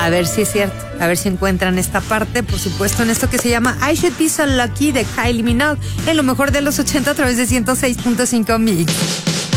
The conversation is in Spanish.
A ver si es cierto, a ver si encuentran esta parte, por supuesto, en esto que se llama I Should Be So Lucky de Kylie Minogue, en lo mejor de los 80 a través de 106.5 Mix.